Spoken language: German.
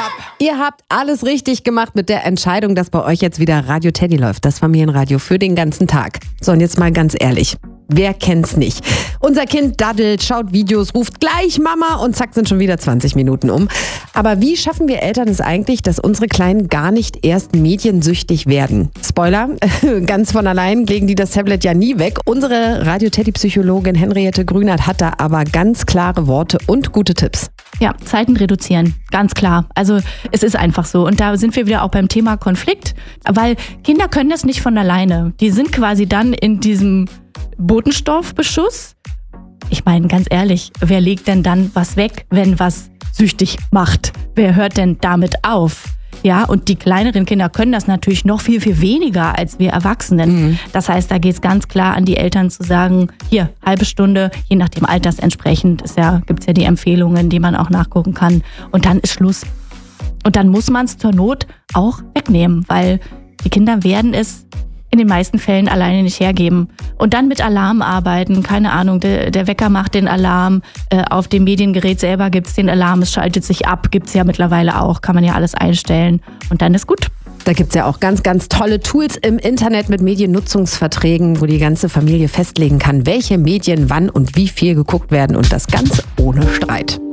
Ihr habt alles richtig gemacht mit der Entscheidung, dass bei euch jetzt wieder Radio Teddy läuft. Das Familienradio für den ganzen Tag. So, und jetzt mal ganz ehrlich. Wer kennt's nicht? Unser Kind daddelt, schaut Videos, ruft gleich Mama und zack sind schon wieder 20 Minuten um. Aber wie schaffen wir Eltern es eigentlich, dass unsere Kleinen gar nicht erst mediensüchtig werden? Spoiler, ganz von allein legen die das Tablet ja nie weg. Unsere Radio-Teddy-Psychologin Henriette Grünert hat da aber ganz klare Worte und gute Tipps. Ja, Zeiten reduzieren, ganz klar. Also es ist einfach so. Und da sind wir wieder auch beim Thema Konflikt, weil Kinder können das nicht von alleine. Die sind quasi dann in diesem Botenstoffbeschuss. Ich meine, ganz ehrlich, wer legt denn dann was weg, wenn was süchtig macht? Wer hört denn damit auf? Ja, und die kleineren Kinder können das natürlich noch viel, viel weniger als wir Erwachsenen. Das heißt, da geht es ganz klar an die Eltern zu sagen, hier, halbe Stunde, je nach dem Alters entsprechend, gibt es ja die Empfehlungen, die man auch nachgucken kann. Und dann ist Schluss. Und dann muss man es zur Not auch wegnehmen, weil die Kinder werden es in den meisten Fällen alleine nicht hergeben. Und dann mit Alarm arbeiten, keine Ahnung, der Wecker macht den Alarm, auf dem Mediengerät selber gibt's den Alarm, es schaltet sich ab, gibt's ja mittlerweile auch, kann man ja alles einstellen und dann ist gut. Da gibt's ja auch ganz, ganz tolle Tools im Internet mit Mediennutzungsverträgen, wo die ganze Familie festlegen kann, welche Medien wann und wie viel geguckt werden und das Ganze ohne Streit.